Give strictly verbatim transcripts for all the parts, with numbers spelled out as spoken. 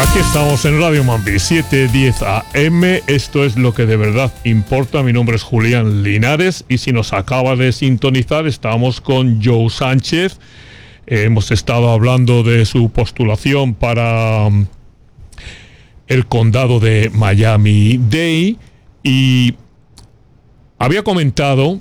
Aquí estamos en Radio Mambi siete diez A M. Esto es lo que de verdad importa. Mi nombre es Julián Linares y si nos acaba de sintonizar, estamos con Joe Sánchez. Eh, hemos estado hablando de su postulación para um, el condado de Miami-Dade y había comentado,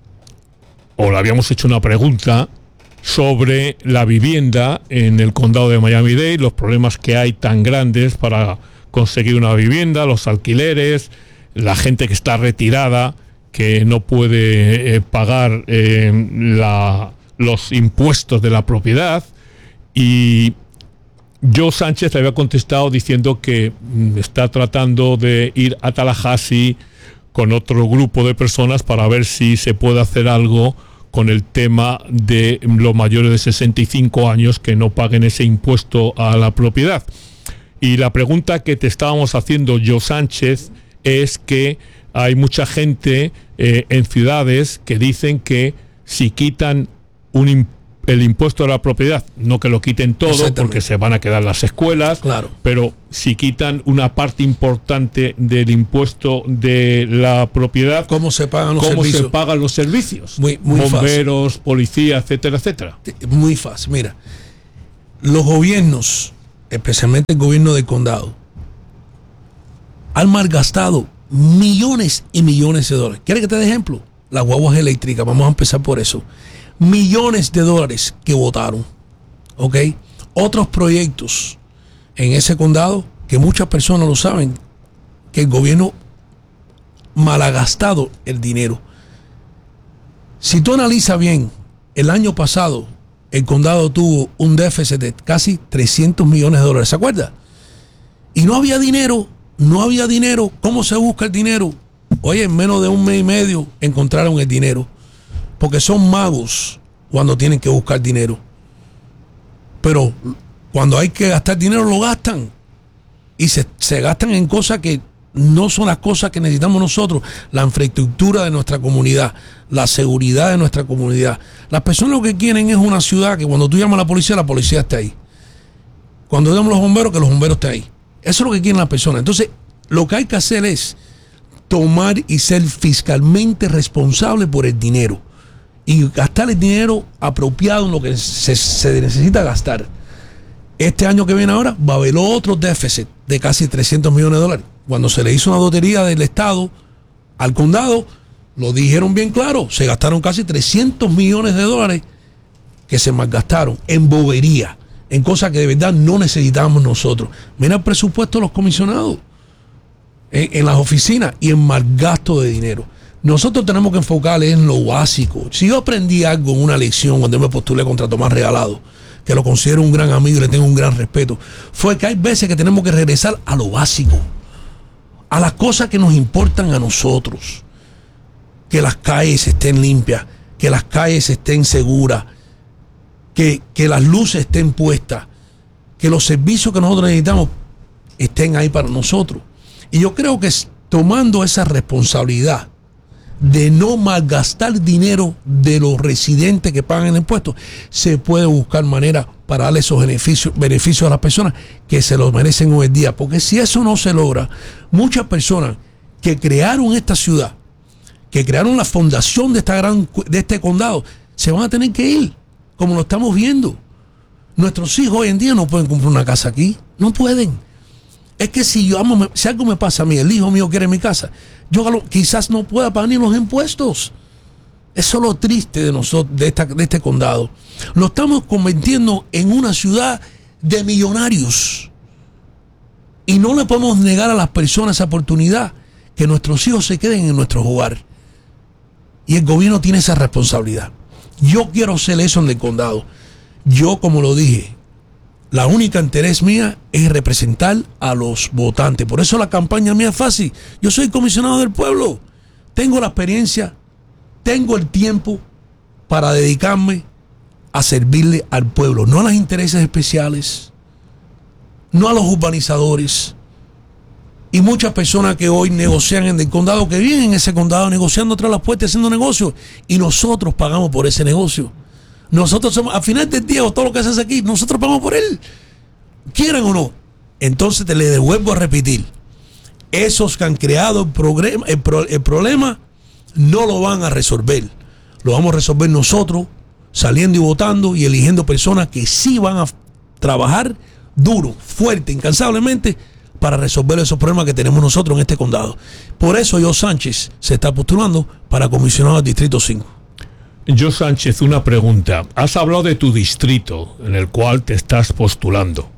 o le habíamos hecho una pregunta sobre la vivienda en el condado de Miami-Dade, los problemas que hay tan grandes para conseguir una vivienda, los alquileres, la gente que está retirada, que no puede eh, pagar eh, la, los impuestos de la propiedad. Y Joe Sánchez le había contestado diciendo que mm, está tratando de ir a Tallahassee con otro grupo de personas para ver si se puede hacer algo con el tema de los mayores de sesenta y cinco años que no paguen ese impuesto a la propiedad. Y la pregunta que te estábamos haciendo, Joe Sánchez, es que hay mucha gente eh, en ciudades que dicen que si quitan un impuesto, el impuesto a la propiedad, no que lo quiten todo porque se van a quedar las escuelas, claro, pero si quitan una parte importante del impuesto de la propiedad, ¿cómo se pagan los ¿cómo servicios? se pagan los servicios? Muy, muy Bomberos, fácil. Policía, etcétera, etcétera. Muy fácil. Mira, los gobiernos, especialmente el gobierno del condado, han malgastado millones y millones de dólares. ¿Quieres que te dé ejemplo? Las guaguas eléctricas, vamos a empezar por eso. Millones de dólares que votaron, ¿ok? Otros proyectos en ese condado que muchas personas lo saben, que el gobierno mal ha gastado el dinero. Si tú analizas bien, el año pasado el condado tuvo un déficit de casi trescientos millones de dólares, ¿se acuerda? Y no había dinero, no había dinero. ¿Cómo se busca el dinero? Oye, en menos de un mes y medio encontraron el dinero. Porque son magos cuando tienen que buscar dinero. Pero cuando hay que gastar dinero, lo gastan. Y se, se gastan en cosas que no son las cosas que necesitamos nosotros. La infraestructura de nuestra comunidad, la seguridad de nuestra comunidad. Las personas lo que quieren es una ciudad que cuando tú llamas a la policía, la policía esté ahí. Cuando llamas a los bomberos, que los bomberos estén ahí. Eso es lo que quieren las personas. Entonces, lo que hay que hacer es tomar y ser fiscalmente responsable por el dinero. Y gastar el dinero apropiado en lo que se, se necesita gastar. Este año que viene ahora va a haber otro déficit de casi trescientos millones de dólares. Cuando se le hizo una lotería del Estado al condado, lo dijeron bien claro, se gastaron casi trescientos millones de dólares que se malgastaron en bobería, en cosas que de verdad no necesitamos nosotros. Mira el presupuesto de los comisionados en, en las oficinas y en malgasto de dinero. Nosotros tenemos que enfocar en lo básico. Si yo aprendí algo en una lección cuando me postulé contra Tomás Regalado, que lo considero un gran amigo y le tengo un gran respeto, fue que hay veces que tenemos que regresar a lo básico, a las cosas que nos importan a nosotros. Que las calles estén limpias, que las calles estén seguras, que, que las luces estén puestas, que los servicios que nosotros necesitamos estén ahí para nosotros. Y yo creo que tomando esa responsabilidad de no malgastar dinero de los residentes que pagan el impuesto, se puede buscar manera para darle esos beneficios, beneficios a las personas que se los merecen hoy en día. Porque si eso no se logra, muchas personas que crearon esta ciudad, que crearon la fundación de, esta gran, de este condado, se van a tener que ir, como lo estamos viendo. Nuestros hijos hoy en día no pueden comprar una casa aquí, no pueden. Es que si, yo amo, si algo me pasa a mí, el hijo mío quiere mi casa, yo quizás no pueda pagar ni los impuestos. Eso es lo triste de nosotros, de, esta, de este condado. Lo estamos convirtiendo en una ciudad de millonarios. Y no le podemos negar a las personas esa oportunidad, que nuestros hijos se queden en nuestro hogar. Y el gobierno tiene esa responsabilidad. Yo quiero hacer eso en el condado. Yo, como lo dije, la única interés mía es representar a los votantes. Por eso la campaña mía es fácil. Yo soy comisionado del pueblo. Tengo la experiencia, tengo el tiempo para dedicarme a servirle al pueblo, no a los intereses especiales, no a los urbanizadores. Y muchas personas que hoy negocian en el condado, que viven en ese condado negociando tras las puertas, haciendo negocios, y nosotros pagamos por ese negocio. Nosotros somos, al final del día, o todo lo que se hace aquí, nosotros pagamos por él, quieran o no. Entonces te le devuelvo a repetir, esos que han creado el, programa, el, pro, el problema no lo van a resolver. Lo vamos a resolver nosotros, saliendo y votando y eligiendo personas que sí van a trabajar duro, fuerte, incansablemente para resolver esos problemas que tenemos nosotros en este condado. Por eso Joe Sánchez se está postulando para comisionado del Distrito cinco. Joe Sánchez, una pregunta. Has hablado de tu distrito en el cual te estás postulando.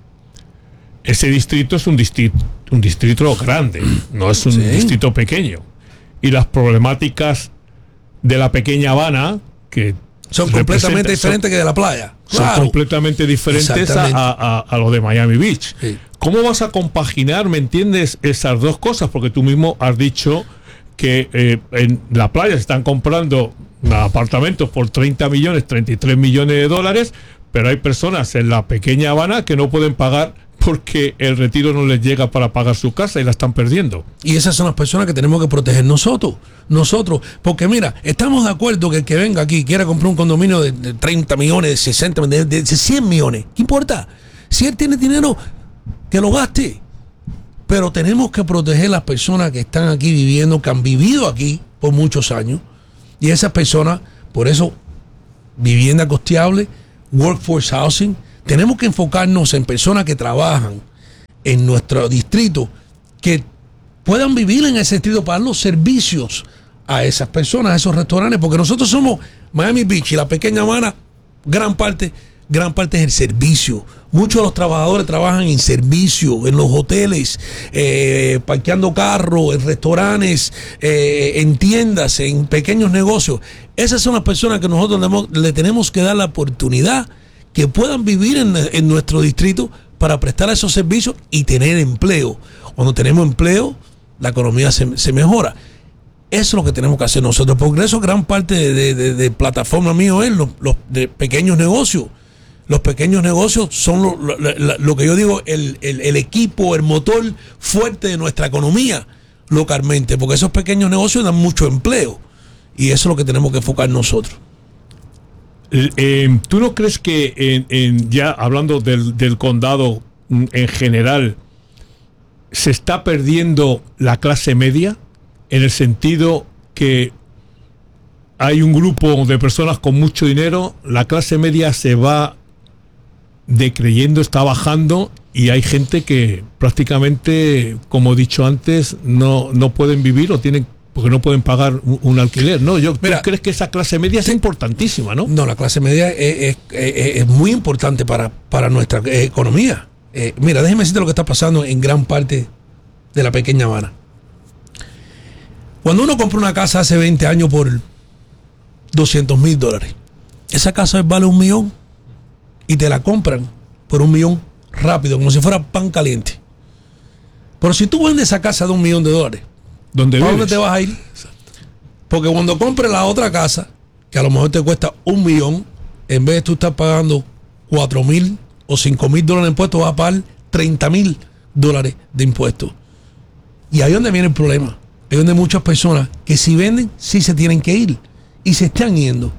Ese distrito es un distrito, un distrito grande, no es un sí. distrito pequeño. Y las problemáticas de la pequeña Habana, que son completamente diferentes son, que de la playa. Claro. Son completamente diferentes a, a, a lo de Miami Beach. Sí. ¿Cómo vas a compaginar, me entiendes, esas dos cosas? Porque tú mismo has dicho que eh, en la playa se están comprando apartamentos por treinta millones, treinta y tres millones de dólares, pero hay personas en la pequeña Habana que no pueden pagar porque el retiro no les llega para pagar su casa y la están perdiendo. Y esas son las personas que tenemos que proteger nosotros, nosotros, porque mira, estamos de acuerdo que el que venga aquí quiera comprar un condominio de, de treinta millones, de sesenta, de, de cien millones, ¿qué importa? Si él tiene dinero, que lo gaste. Pero tenemos que proteger las personas que están aquí viviendo, que han vivido aquí por muchos años, y esas personas, por eso, vivienda costeable, workforce housing. Tenemos que enfocarnos en personas que trabajan en nuestro distrito, que puedan vivir en ese distrito para dar los servicios a esas personas, a esos restaurantes, porque nosotros somos Miami Beach y la pequeña Habana, gran parte, gran parte es el servicio. Muchos de los trabajadores trabajan en servicio, en los hoteles, eh, parqueando carros, en restaurantes, eh, en tiendas, en pequeños negocios. Esas son las personas que nosotros le, le tenemos que dar la oportunidad que puedan vivir en, en nuestro distrito para prestar esos servicios y tener empleo. Cuando tenemos empleo, la economía se, se mejora. Eso es lo que tenemos que hacer nosotros, porque eso gran parte de, de, de, de plataforma mío es los, los de pequeños negocios. Los pequeños negocios son lo, lo, lo, lo que yo digo, el, el, el equipo, el motor fuerte de nuestra economía localmente, porque esos pequeños negocios dan mucho empleo y eso es lo que tenemos que enfocar nosotros. Eh, ¿Tú no crees que en, en, ya hablando del, del condado en general se está perdiendo la clase media, en el sentido que hay un grupo de personas con mucho dinero, la clase media se va decreyendo, está bajando y hay gente que prácticamente, como he dicho antes, no, no pueden vivir o tienen porque no pueden pagar un, un alquiler, ¿no? Yo, Mira, ¿tú crees que esa clase media es importantísima, no? No, la clase media es, es, es, es muy importante para, para nuestra economía. Eh, mira, déjeme decirte lo que está pasando en gran parte de la pequeña Habana. Cuando uno compra una casa hace veinte años por doscientos mil dólares, esa casa vale un millón y te la compran por un millón rápido, como si fuera pan caliente. Pero si tú vendes esa casa de un millón de dólares, ¿Dónde ¿a dónde te vas a ir? Exacto. Porque cuando compres la otra casa, que a lo mejor te cuesta un millón, en vez de tú estar pagando cuatro mil o cinco mil dólares de impuestos, vas a pagar treinta mil dólares de impuestos. Y ahí es donde viene el problema. Ahí es donde muchas personas que si venden, sí se tienen que ir. Y se están yendo.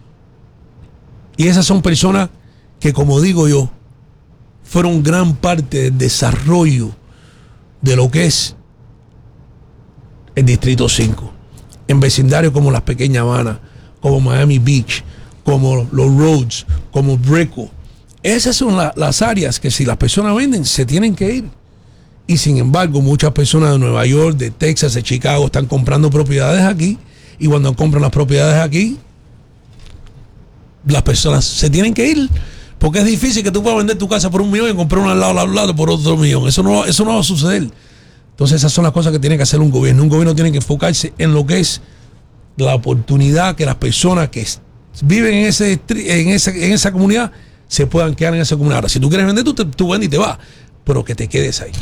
Y esas son personas que, como digo yo, fueron gran parte del desarrollo de lo que es el Distrito cinco, en vecindarios como las Pequeñas Habana, como Miami Beach, como los Roads, como Brickell. Esas son la, las áreas que si las personas venden, se tienen que ir. Y sin embargo, muchas personas de Nueva York, de Texas, de Chicago, están comprando propiedades aquí, y cuando compran las propiedades aquí, las personas se tienen que ir, porque es difícil que tú puedas vender tu casa por un millón y comprar una al lado, al lado por otro millón. Eso no, eso no va a suceder. Entonces esas son las cosas que tiene que hacer un gobierno. Un gobierno tiene que enfocarse en lo que es la oportunidad que las personas que viven en ese en esa, en esa comunidad se puedan quedar en esa comunidad. Ahora, si tú quieres vender, tú, te, tú vendes y te vas, pero que te quedes ahí.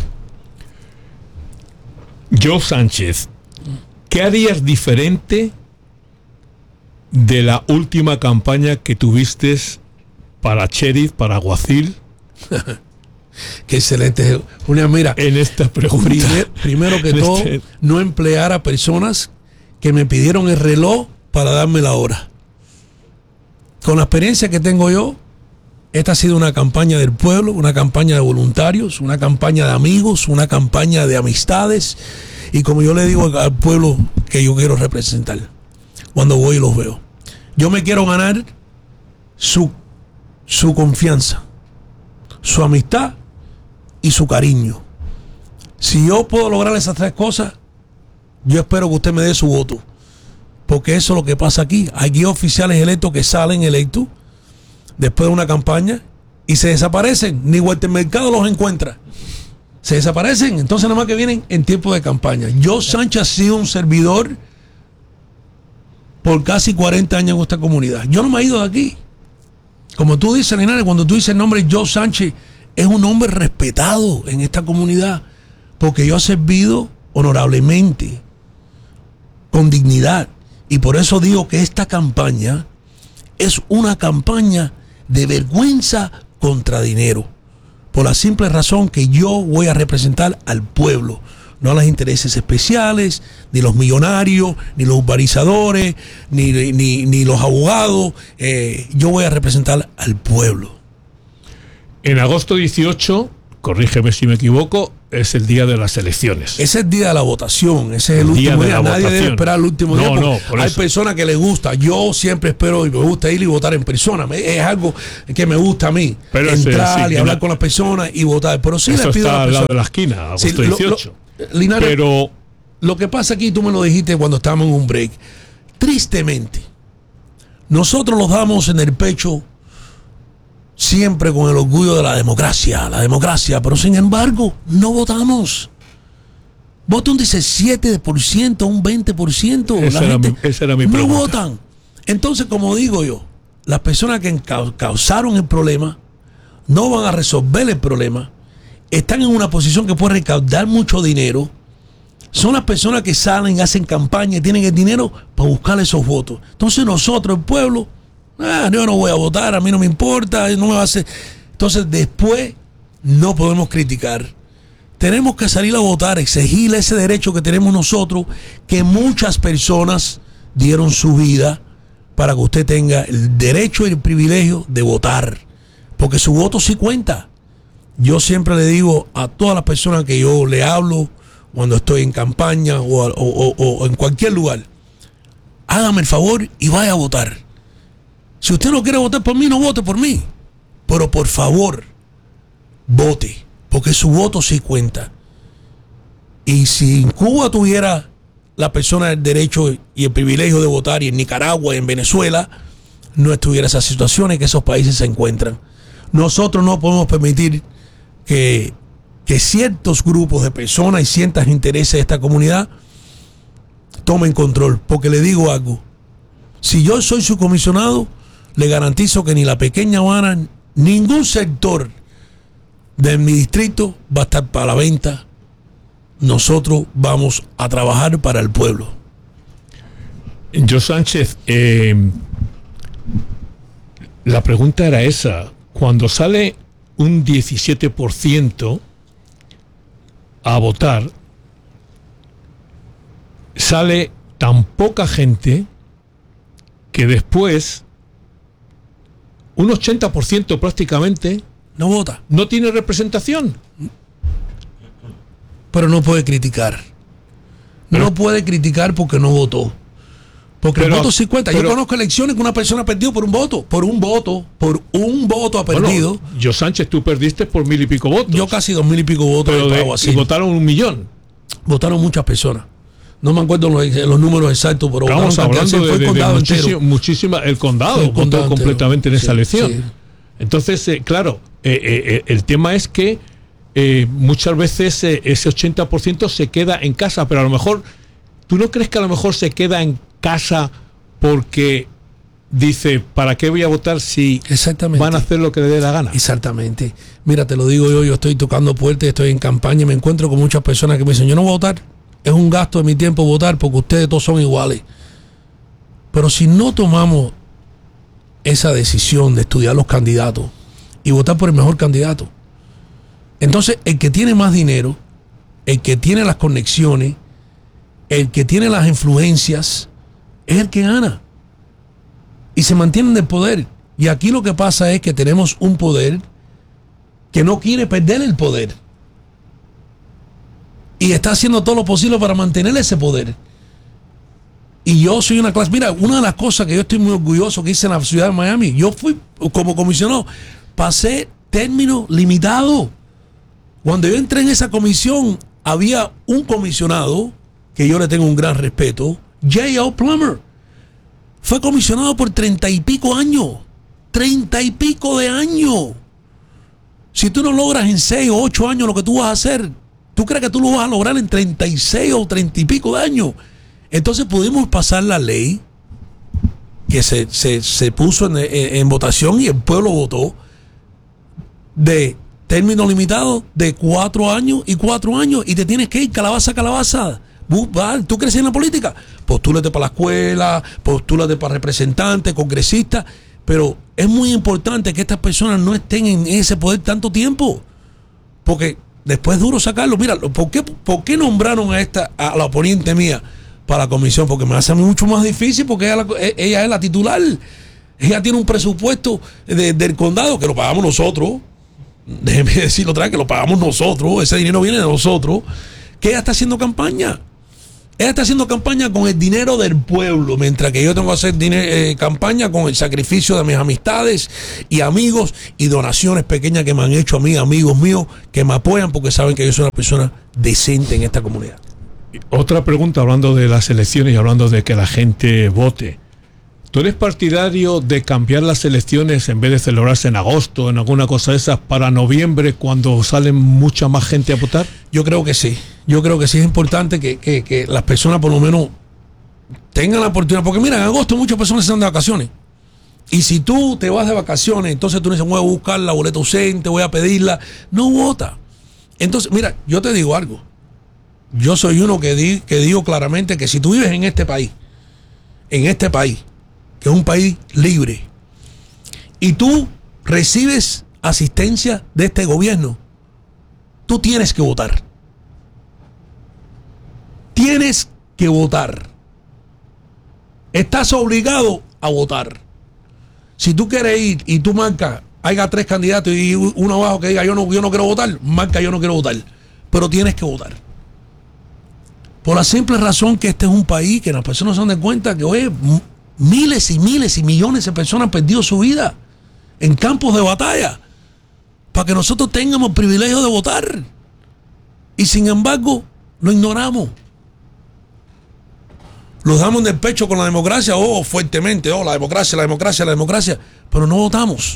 Joe Sánchez, ¿qué harías diferente de la última campaña que tuviste para sheriff, para alguacil? Qué excelente, Julián. Mira, en esta pregunta, primer, primero que todo, este... no emplear a personas que me pidieron el reloj para darme la hora. Con la experiencia que tengo yo, esta ha sido una campaña del pueblo, una campaña de voluntarios, una campaña de amigos, una campaña de amistades. Y como yo le digo al pueblo que yo quiero representar, cuando voy y los veo, yo me quiero ganar su, su confianza, su amistad y su cariño. Si yo puedo lograr esas tres cosas, yo espero que usted me dé su voto. Porque eso es lo que pasa aquí. Hay aquí oficiales electos que salen electos después de una campaña y se desaparecen. Ni Walter Mercado los encuentra. Se desaparecen. Entonces nada más que vienen en tiempo de campaña. Joe Sánchez ha sido un servidor por casi cuarenta años en esta comunidad. Yo no me he ido de aquí. Como tú dices, Linares, cuando tú dices el nombre Joe Sánchez, es un hombre respetado en esta comunidad. Porque yo he servido honorablemente, con dignidad. Y por eso digo que esta campaña es una campaña de vergüenza contra dinero. Por la simple razón que yo voy a representar al pueblo, no a los intereses especiales, ni los millonarios, ni los urbanizadores, ni, ni, ni los abogados. Eh, yo voy a representar al pueblo. En agosto dieciocho, corrígeme si me equivoco, es el día de las elecciones. Ese es el día de la votación, ese es el, el último día. día. Nadie votación. debe esperar el último no, día. No, por hay eso. personas que les gusta. Yo siempre espero y me gusta ir y votar en persona. Es algo que me gusta a mí. Pero entrar sí, y hablar no. con las personas y votar. Pero sí eso les pido está a las al lado personas. de la esquina, agosto sí, dieciocho. Lo, lo, Linares, Pero lo que pasa aquí, tú me lo dijiste cuando estábamos en un break. Tristemente, nosotros los damos en el pecho siempre con el orgullo de la democracia, la democracia, pero sin embargo, no votamos. Vota un diecisiete por ciento, un veinte por ciento. Esa, la era, gente mi, esa era mi no pregunta. votan. Entonces, como digo yo, las personas que causaron el problema no van a resolver el problema. Están en una posición que puede recaudar mucho dinero. Son las personas que salen, hacen campaña y tienen el dinero para buscar esos votos. Entonces nosotros, el pueblo, ah, yo no voy a votar, a mí no me importa, no me va a hacer. Entonces después no podemos criticar. Tenemos que salir a votar, exigir ese derecho que tenemos nosotros, que muchas personas dieron su vida para que usted tenga el derecho y el privilegio de votar. Porque su voto sí cuenta. Yo siempre le digo a todas las personas que yo le hablo cuando estoy en campaña o, o, o, o en cualquier lugar, hágame el favor y vaya a votar. Si usted no quiere votar por mí, no vote por mí. Pero por favor, vote. Porque su voto sí cuenta. Y si en Cuba tuviera la persona el derecho y el privilegio de votar, y en Nicaragua y en Venezuela, no estuviera esas situaciones que esos países se encuentran. Nosotros no podemos permitir que, que ciertos grupos de personas y ciertos intereses de esta comunidad tomen control. Porque le digo algo, si yo soy su comisionado, le garantizo que ni la pequeña Habana, ningún sector de mi distrito va a estar para la venta. Nosotros vamos a trabajar para el pueblo. Joe Sánchez, eh, la pregunta era esa. Cuando sale un diecisiete por ciento a votar, sale tan poca gente que después un ochenta por ciento prácticamente no vota, no tiene representación. Pero no puede criticar. Pero, no puede criticar porque no votó. Porque pero, el voto sí cuenta. pero, Yo conozco elecciones que una persona ha perdido por un voto. Por un voto. Por un voto ha perdido. Bueno, Joe Sánchez, tú perdiste por mil y pico votos. Yo casi dos mil y pico votos. Pero de, y votaron un millón. Votaron muchas personas. No me acuerdo los, los números exactos, pero estamos hablando de, de, de muchísimo, muchísima. El condado el votó condado completamente entero. en esa Sí, elección. sí. Entonces, eh, claro, eh, eh, el tema es que eh, muchas veces eh, ese ochenta por ciento se queda en casa, pero a lo mejor, ¿tú no crees que a lo mejor se queda en casa porque dice, ¿para qué voy a votar si van a hacer lo que le dé la gana? Exactamente. Mira, te lo digo yo, yo estoy tocando puertas, estoy en campaña y me encuentro con muchas personas que me dicen, yo no voy a votar, es un gasto de mi tiempo votar porque ustedes todos son iguales. Pero si no tomamos esa decisión de estudiar los candidatos y votar por el mejor candidato, entonces el que tiene más dinero, el que tiene las conexiones, el que tiene las influencias, es el que gana y se mantiene en el poder. Y aquí lo que pasa es que tenemos un poder que no quiere perder el poder. Y está haciendo todo lo posible para mantener ese poder. Y yo soy una clase... Mira, una de las cosas que yo estoy muy orgulloso que hice en la ciudad de Miami, yo fui como comisionado, pasé término limitado. Cuando yo entré en esa comisión, había un comisionado, que yo le tengo un gran respeto, J L Plummer. Fue comisionado por treinta y pico años. Treinta y pico de años. Si tú no logras en seis o ocho años lo que tú vas a hacer, ¿tú crees que tú lo vas a lograr en treinta y seis o treinta y pico de años? Entonces pudimos pasar la ley que se, se, se puso en, en, en votación y el pueblo votó de término limitado de cuatro años y cuatro años y te tienes que ir calabaza a calabaza. ¿Tú crees en la política? Postúlate para la escuela, postúlate para representante, congresista, pero es muy importante que estas personas no estén en ese poder tanto tiempo, porque después es duro sacarlo. Mira, ¿por qué, por qué nombraron a esta a la oponente mía para la comisión? Porque me hace mucho más difícil, porque ella, ella es la titular. Ella tiene un presupuesto de, del condado que lo pagamos nosotros. Déjeme decirlo otra vez, que lo pagamos nosotros. Ese dinero viene de nosotros. Que ella está haciendo campaña. Ella está haciendo campaña con el dinero del pueblo, mientras que yo tengo que hacer dinero, eh, campaña con el sacrificio de mis amistades y amigos y donaciones pequeñas que me han hecho a mí, amigos míos, que me apoyan porque saben que yo soy una persona decente en esta comunidad. Otra pregunta, hablando de las elecciones y hablando de que la gente vote. ¿Tú eres partidario de cambiar las elecciones en vez de celebrarse en agosto, en alguna cosa de esas, para noviembre, cuando salen mucha más gente a votar? Yo creo que sí. Yo creo que sí es importante que, que, que las personas por lo menos tengan la oportunidad. Porque mira, en agosto muchas personas están de vacaciones. Y si tú te vas de vacaciones, entonces tú dices, voy a buscar la boleta ausente, voy a pedirla. No vota. Entonces, mira, yo te digo algo. Yo soy uno que, di, que digo claramente que si tú vives en este país, en este país, que es un país libre, y tú recibes asistencia de este gobierno, tú tienes que votar. Tienes que votar. Estás obligado a votar. Si tú quieres ir y tú marcas, haya tres candidatos y uno abajo que diga yo no, yo no quiero votar, marca yo no quiero votar. Pero tienes que votar. Por la simple razón que este es un país que las personas se dan cuenta que hoy miles y miles y millones de personas han perdido su vida en campos de batalla para que nosotros tengamos el privilegio de votar. Y sin embargo, lo ignoramos. Los damos en el pecho con la democracia, oh, fuertemente, oh, la democracia, la democracia, la democracia, pero no votamos.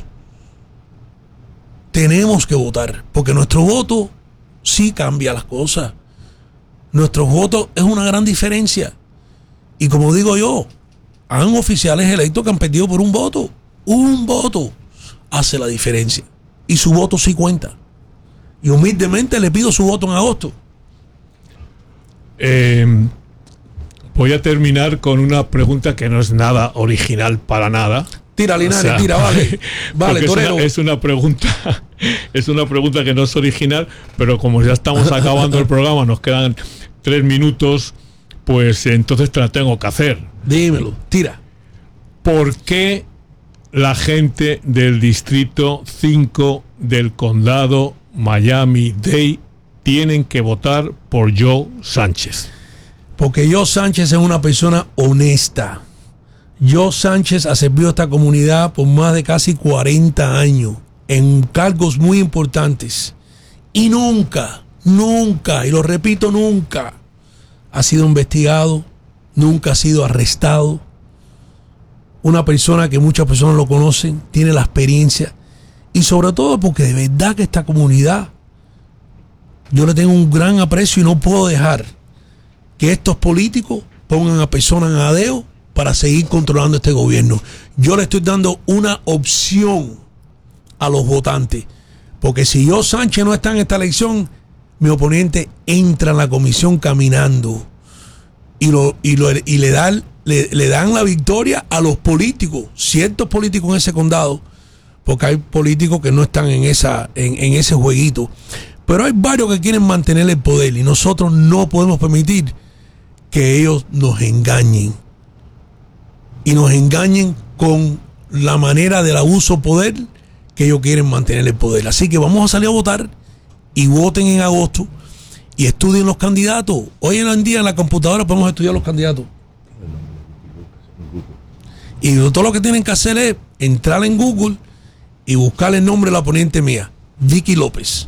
Tenemos que votar, porque nuestro voto sí cambia las cosas. Nuestro voto es una gran diferencia. Y como digo yo, han oficiales electos que han perdido por un voto. Un voto hace la diferencia. Y su voto sí cuenta. Y humildemente le pido su voto en agosto. Eh, voy a terminar con una pregunta que no es nada original para nada. Tira, Linares, o sea, tira, vale. Vale, es torero. Una, es una pregunta, es una pregunta que no es original, pero como ya estamos acabando el programa, nos quedan tres minutos, pues entonces te la tengo que hacer. Dímelo, tira. ¿Por qué la gente del distrito cinco del condado Miami-Dade tienen que votar por Joe Sánchez? Porque Joe Sánchez es una persona honesta. Joe Sánchez ha servido a esta comunidad por más de casi cuarenta años en cargos muy importantes. Y nunca, nunca, y lo repito, nunca ha sido investigado, nunca ha sido arrestado. Una persona que muchas personas lo conocen, tiene la experiencia. Y sobre todo porque de verdad que esta comunidad, yo le tengo un gran aprecio y no puedo dejar que estos políticos pongan a personas en adeo para seguir controlando este gobierno. Yo le estoy dando una opción a los votantes, porque si yo, Sánchez, no está en esta elección, mi oponente entra en la comisión caminando y, lo, y, lo, y le, dan, le, le dan la victoria a los políticos, ciertos políticos en ese condado, porque hay políticos que no están en, esa, en, en ese jueguito, pero hay varios que quieren mantener el poder y nosotros no podemos permitir que ellos nos engañen. Y nos engañen con la manera del abuso de poder que ellos quieren mantener el poder. Así que vamos a salir a votar y voten en agosto y estudien los candidatos. Hoy en día en la computadora podemos estudiar los candidatos. Y todo lo que tienen que hacer es entrar en Google y buscar el nombre de la oponente mía, Vicky López.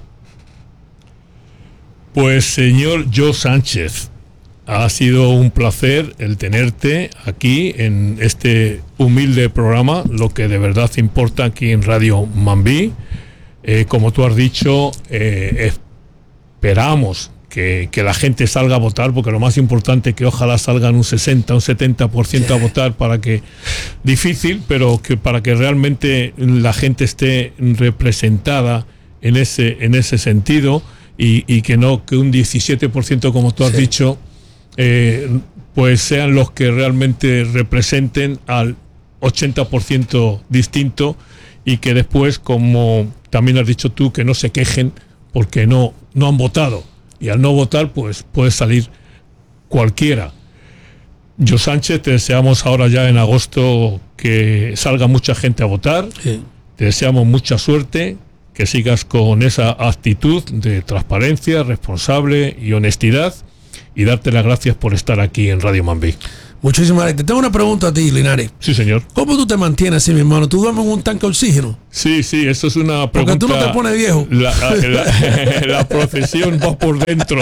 Pues señor Joe Sánchez, ha sido un placer el tenerte aquí en este humilde programa, lo que de verdad importa aquí en Radio Mambí. Eh, como tú has dicho, eh, esperamos que, que la gente salga a votar, porque lo más importante es que ojalá salgan un sesenta, un setenta por ciento a votar, para que, difícil, pero que para que realmente la gente esté representada en ese, en ese sentido, y, y que no que un diecisiete por ciento, como tú has sí. dicho, eh, pues sean los que realmente representen al ochenta por ciento distinto, y que después, como también has dicho tú, que no se quejen porque no, no han votado. Y al no votar, pues puede salir cualquiera. Joe Sánchez, te deseamos ahora ya en agosto que salga mucha gente a votar. Sí. Te deseamos mucha suerte, que sigas con esa actitud de transparencia, responsable y honestidad, y darte las gracias por estar aquí en Radio Mambí. Muchísimas gracias. Te tengo una pregunta a ti, Linares. Sí, señor. ¿Cómo tú te mantienes así, mi hermano? ¿Tú duermes en un tanque de oxígeno? Sí, sí, eso es una pregunta. Porque tú no te pones viejo. La, la, la profesión va por dentro.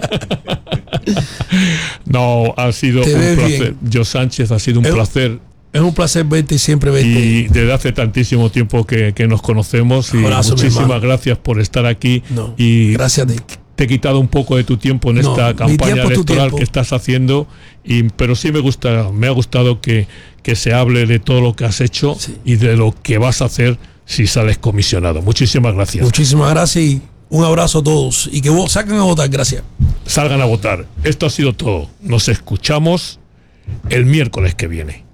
No, ha sido te un placer. Bien. Joe Sánchez, ha sido un es, placer. Es un placer verte y siempre verte. Y desde hace tantísimo tiempo que, que nos conocemos. Y abrazo, muchísimas gracias por estar aquí. No, y gracias a ti. Te he quitado un poco de tu tiempo en no, esta campaña electoral que estás haciendo, y, pero sí me gusta, me ha gustado que, que se hable de todo lo que has hecho sí. y de lo que vas a hacer si sales comisionado. Muchísimas gracias. Muchísimas gracias y un abrazo a todos. Y que vos salgan a votar. Gracias. Salgan a votar. Esto ha sido todo. Nos escuchamos el miércoles que viene.